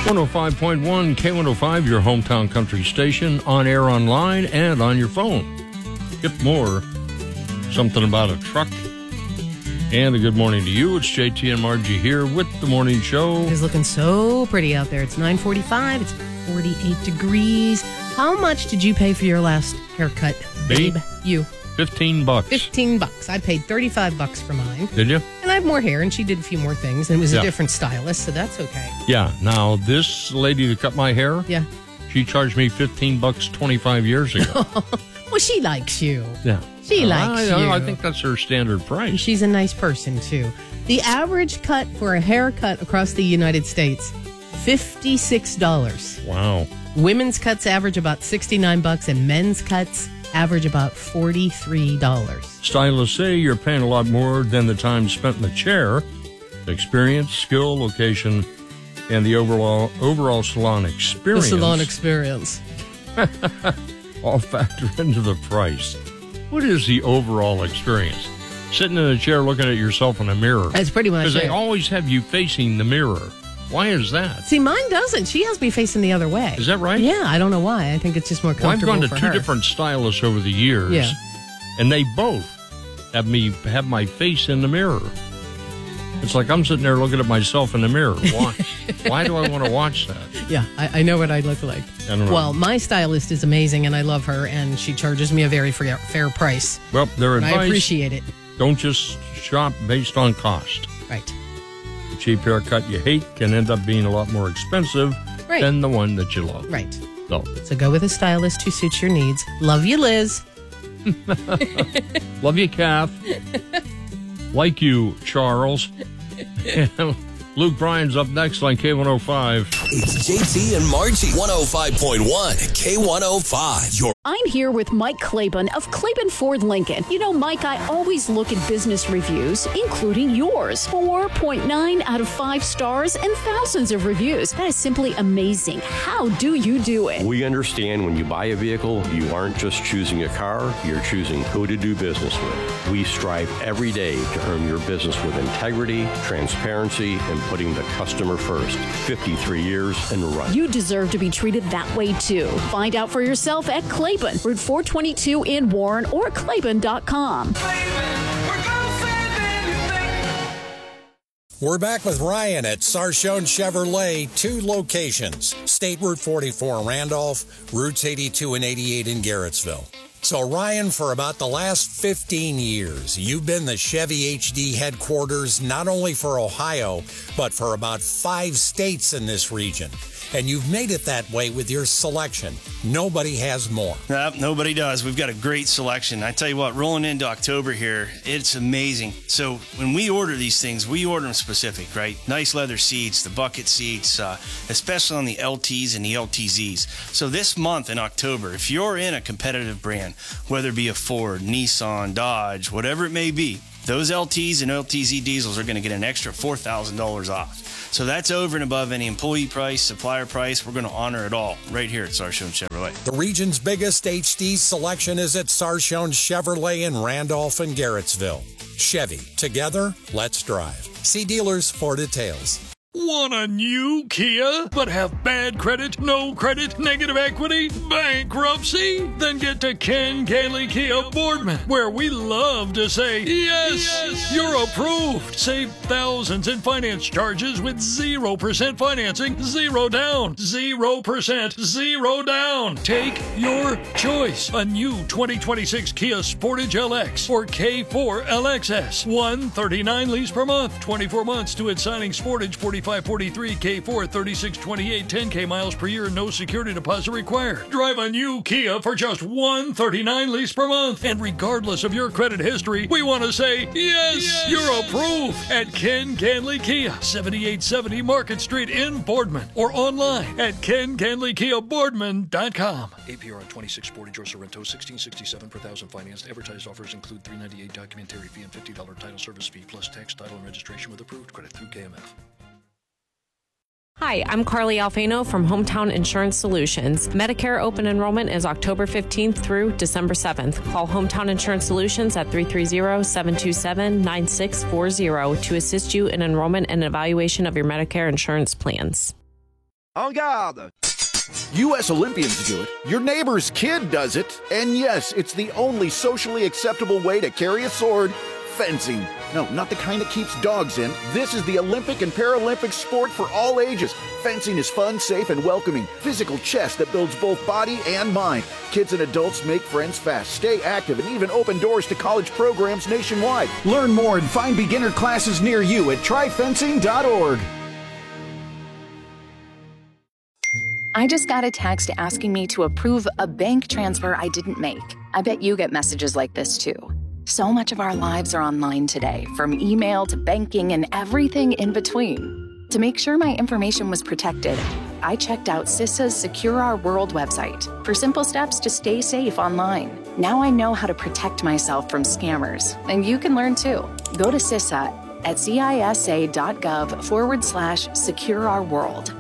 105.1 K105, your hometown country station, on air, online, and on your phone. Get more. Something about a truck. And a good morning to you. It's JT and Margie here with the morning show. It is looking so pretty out there. It's 9:45. It's 48 degrees. How much did you pay for your last haircut, babe? You. $15. $15. I paid $35 for mine. Did you? And I have more hair, and she did a few more things, and it was a different stylist, so that's okay. Yeah. Now, this lady that cut my hair, she charged me $15 25 years ago. Well, she likes you. Yeah. She likes you. I think that's her standard price. She's a nice person, too. The average cut for a haircut across the United States, $56. Wow. Women's cuts average about $69, and men's cuts average about $43. Stylists say you're paying a lot more than the time spent in the chair. Experience, skill, location, and the overall salon experience. The salon experience. All factor into the price. What is the overall experience? Sitting in a chair looking at yourself in a mirror. That's pretty much it. Because they always have you facing the mirror. Why is that? See, mine doesn't. She has me facing the other way. Is that right? Yeah, I don't know why. I think it's just more comfortable I've gone to for two her. different stylists over the years. Yeah. And they both have me have my face in the mirror. It's like I'm sitting there looking at myself in the mirror. Why? Why do I want to watch that? Yeah, I know what I look like. I don't know. Well, my stylist is amazing, and I love her, and she charges me a very fair price. Well, their and advice, I appreciate it. Don't just shop based on cost. Right. The cheap haircut you hate can end up being a lot more expensive than the one that you love. Right. So go with a stylist who suits your needs. Love you, Liz. Love you, Kath. Like you, Charles. Luke Bryan's up next on K105. It's JT and Margie, 105.1 K105. I'm here with Mike Claiborne of Claiborne Ford Lincoln. You know, Mike, I always look at business reviews, including yours. 4.9 out of 5 stars and thousands of reviews. That is simply amazing. How do you do it? We understand when you buy a vehicle, you aren't just choosing a car, you're choosing who to do business with. We strive every day to earn your business with integrity, transparency, and putting the customer first. 53 years and running. You deserve to be treated that way, too. Find out for yourself at Claiborne, Route 422 in Warren, or Claiborne.com. We're back with Ryan at Sarchone Chevrolet, 2 locations. State Route 44 in Randolph, Routes 82 and 88 in Garrettsville. So, Ryan, for about the last 15 years, you've been the Chevy HD headquarters not only for Ohio, but for about 5 states in this region. And you've made it that way with your selection. Nobody has more. Nope, nobody does. We've got a great selection. I tell you what, rolling into October here, it's amazing. So when we order these things, we order them specific, right? Nice leather seats, the bucket seats, especially on the LTs and the LTZs. So this month in October, if you're in a competitive brand, whether it be a Ford, Nissan, Dodge, whatever it may be, those LTs and LTZ diesels are going to get an extra $4,000 off. So that's over and above any employee price, supplier price. We're going to honor it all right here at Sarchone Chevrolet. The region's biggest HD selection is at Sarchone Chevrolet in Randolph and Garrettsville. Chevy, together, let's drive. See dealers for details. Want a new Kia, but have bad credit, no credit, negative equity, bankruptcy? Then get to Ken Gailey Kia Boardman, where we love to say, yes, you're approved. Save thousands in finance charges with 0% financing, 0 down, 0%, 0 down. Take your choice. A new 2026 Kia Sportage LX or K4 LXS. $139 lease per month, 24 months to its signing. Sportage 4543, K4 3628, 10K miles per year, no security deposit required. Drive a new Kia for just $139 lease per month. And regardless of your credit history, we want to say, yes, you're approved at Ken Ganley Kia, 7870 Market Street in Boardman, or online at KenGanleyKiaBoardman.com. APR on 26 Sportage or Sorrento, $16.67 per thousand financed. Advertised offers include $398 documentary fee and $50 title service fee, plus tax, title, and registration with approved credit through KMF. Hi, I'm Carly Alfano from Hometown Insurance Solutions. Medicare open enrollment is October 15th through December 7th. Call Hometown Insurance Solutions at 330-727-9640 to assist you in enrollment and evaluation of your Medicare insurance plans. En garde! U.S. Olympians do it, your neighbor's kid does it, and yes, it's the only socially acceptable way to carry a sword, fencing. No, not the kind that keeps dogs in. This is the Olympic and Paralympic sport for all ages. Fencing is fun, safe, and welcoming. Physical chess that builds both body and mind. Kids and adults make friends fast, stay active, and even open doors to college programs nationwide. Learn more and find beginner classes near you at tryfencing.org. I just got a text asking me to approve a bank transfer I didn't make. I bet you get messages like this too. So much of our lives are online today, from email to banking and everything in between. To make sure my information was protected, I checked out CISA's Secure Our World website for simple steps to stay safe online. Now I know how to protect myself from scammers, and you can learn too. Go to CISA at cisa.gov/secure-our-world.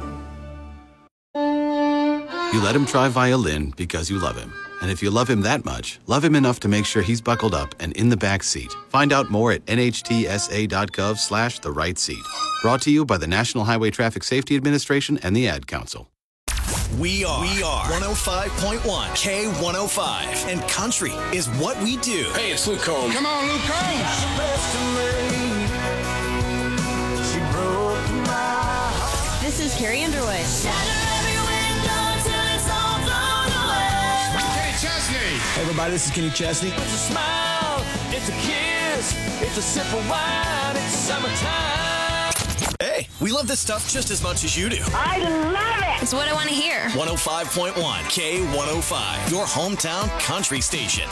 You let him try violin because you love him. And if you love him that much, love him enough to make sure he's buckled up and in the back seat. Find out more at nhtsa.gov/the-right seat. Brought to you by the National Highway Traffic Safety Administration and the Ad Council. We are 105.1 K105, and country is what we do. Hey, it's Luke Combs. Come on, Luke Combs. This is Carrie Underwood. Hey everybody, this is Kenny Chesney. It's a smile, it's a kiss, it's a sip of wine, it's summertime. Hey, we love this stuff just as much as you do. I love it. It's what I want to hear. 105.1 K105, your hometown country station.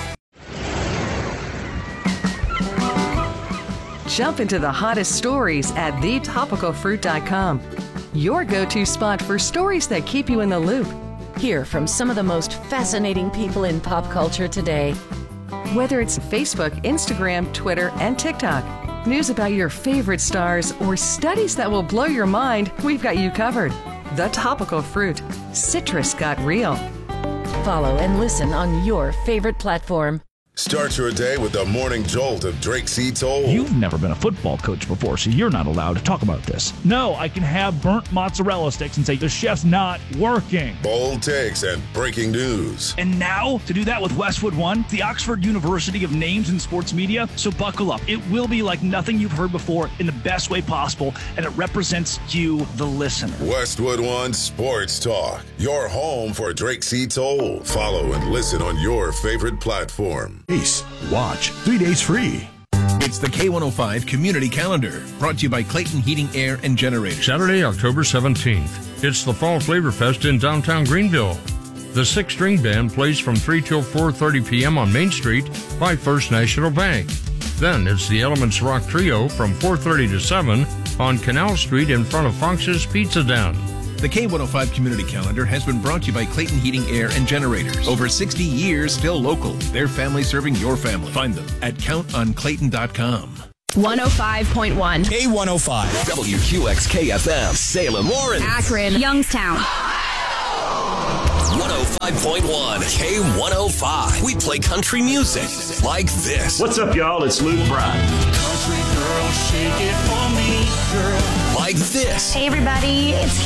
Jump into the hottest stories at thetopicalfruit.com. Your go-to spot for stories that keep you in the loop. Hear from some of the most fascinating people in pop culture today. Whether it's Facebook, Instagram, Twitter, and TikTok, news about your favorite stars, or studies that will blow your mind, we've got you covered. The Topical Fruit. Citrus got real. Follow and listen on your favorite platform. Start your day with the morning jolt of Drake C. Toll. You've never been a football coach before, so you're not allowed to talk about this. No, I can have burnt mozzarella sticks and say the chef's not working. Bold takes and breaking news. And now, to do that with Westwood One, the Oxford University of Names in Sports Media, so buckle up. It will be like nothing you've heard before in the best way possible, and it represents you, the listener. Westwood One Sports Talk, your home for Drake C. Toll. Follow and listen on your favorite platform. Peace. Watch. 3 days free. It's the K105 Community Calendar, brought to you by Clayton Heating, Air, and Generators. Saturday, October 17th. It's the Fall Flavor Fest in downtown Greenville. The Six String Band plays from 3 till 4:30 p.m. on Main Street by First National Bank. Then it's the Elements Rock Trio from 4:30 to 7 on Canal Street in front of Fox's Pizza Den. The K105 Community Calendar has been brought to you by Clayton Heating, Air, and Generators. Over 60 years, still local. Their family serving your family. Find them at countonclayton.com. 105.1 K105 WQXK-FM Salem, Lawrence, Akron, Youngstown. 105.1 K105. We play country music like this. What's up, y'all? It's Luke Bryan. Country girl, shake it for me, girl. Like this. Hey, everybody. It's